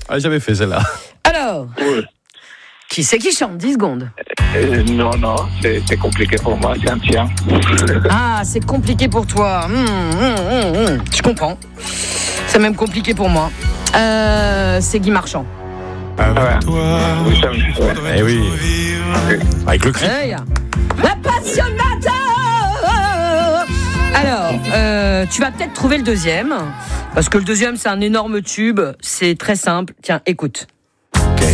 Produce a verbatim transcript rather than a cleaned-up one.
Ah, j'avais fait celle-là. Alors, Oui. qui c'est qui chante? dix secondes. Euh, non, non, c'est, c'est compliqué pour moi, c'est un tien. Ah, c'est compliqué pour toi. Mmh, mmh, mmh, mmh. Je comprends. C'est même compliqué pour moi. Euh, c'est Guy Marchand. Avec ouais. toi, oui, ça, ouais. Eh oui. Avec le cri. Hey. Appassionata. Alors, euh, tu vas peut-être trouver le deuxième. Parce que le deuxième, c'est un énorme tube. C'est très simple. Tiens, écoute.